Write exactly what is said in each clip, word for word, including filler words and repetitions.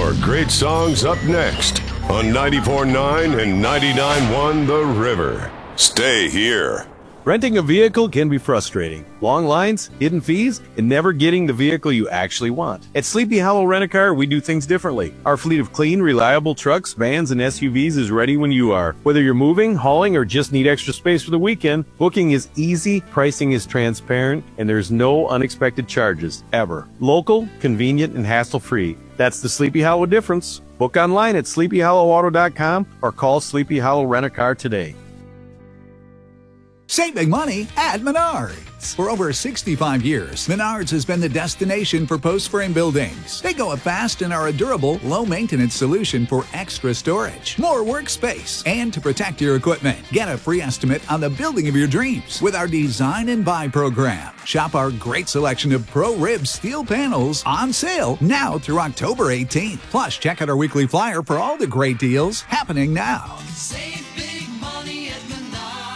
more great songs up next on ninety-four point nine and ninety-nine point one The River. Stay here. Renting a vehicle can be frustrating. Long lines, hidden fees, and never getting the vehicle you actually want. At Sleepy Hollow Rent-A-Car, we do things differently. Our fleet of clean, reliable trucks, vans, and S U Vs is ready when you are. Whether you're moving, hauling, or just need extra space for the weekend, booking is easy, pricing is transparent, and there's no unexpected charges, ever. Local, convenient, and hassle-free. That's the Sleepy Hollow difference. Book online at sleepy hollow auto dot com or call Sleepy Hollow Rent-A-Car today. Saving money at Menards. For over sixty-five years, Menards has been the destination for post-frame buildings. They go up fast and are a durable, low-maintenance solution for extra storage, more workspace, and to protect your equipment. Get a free estimate on the building of your dreams with our Design and Buy program. Shop our great selection of Pro-Rib steel panels on sale now through October eighteenth. Plus, check out our weekly flyer for all the great deals happening now. Save big money at Menards.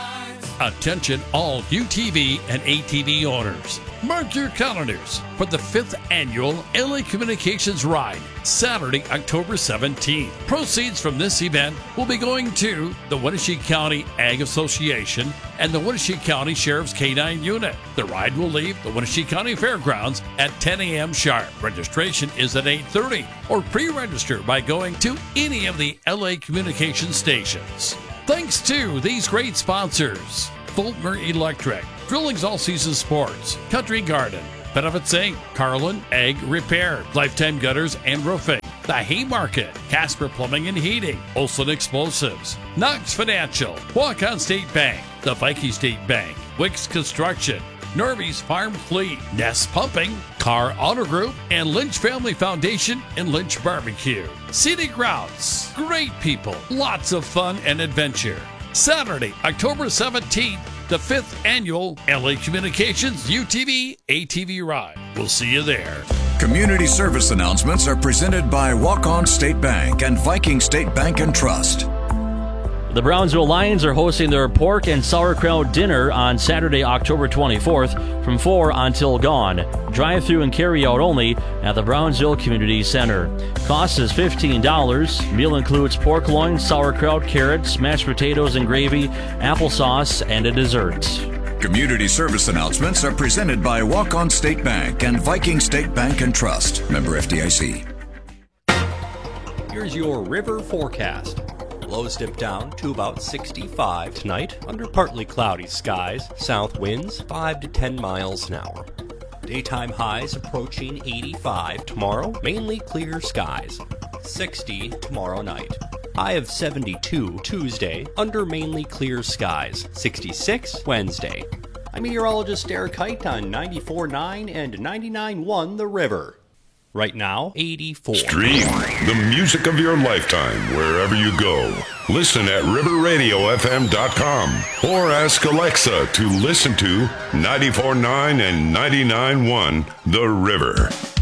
Attention all U T V and A T V owners. Mark your calendars for the fifth annual L A Communications Ride, Saturday, October seventeenth. Proceeds from this event will be going to the Wenatchee County Ag Association and the Wenatchee County Sheriff's K nine Unit. The ride will leave the Wenatchee County Fairgrounds at ten a.m. sharp. Registration is at eight thirty, or pre-register by going to any of the L A Communications stations. Thanks to these great sponsors: Fulmer Electric, Drillings All Season Sports, Country Garden, Benefit Incorporated, Carlin Egg Repair, Lifetime Gutters and Roofing, The Haymarket, Casper Plumbing and Heating, Olson Explosives, Knox Financial, Waukon State Bank, the Viking State Bank, Wicks Construction, Norby's Farm Fleet, Nest Pumping, Car Auto Group, and Lynch Family Foundation and Lynch Barbecue. Scenic Routes, great people, lots of fun and adventure. Saturday, October seventeenth, the fifth annual L A Communications U T V A T V Ride. We'll see you there. Community service announcements are presented by Waukon State Bank and Viking State Bank and Trust. The Brownsville Lions are hosting their pork and sauerkraut dinner on Saturday, October twenty-fourth from four until dawn. Drive-through and carry-out only at the Brownsville Community Center. Cost is fifteen dollars. Meal includes pork loin, sauerkraut, carrots, mashed potatoes and gravy, applesauce, and a dessert. Community service announcements are presented by Waukon State Bank and Viking State Bank and Trust. Member F D I C. Here's your river forecast. Lows dip down to about sixty-five tonight under partly cloudy skies. South winds five to ten miles an hour. Daytime highs approaching eighty-five tomorrow. Mainly clear skies. sixty tomorrow night. High of seventy-two Tuesday under mainly clear skies. sixty-six Wednesday. I'm meteorologist Eric Height on ninety-four point nine and ninety-nine point one The River. Right now, eighty-four. Stream the music of your lifetime wherever you go. Listen at river radio f m dot com or ask Alexa to listen to ninety-four point nine and ninety-nine point one The River.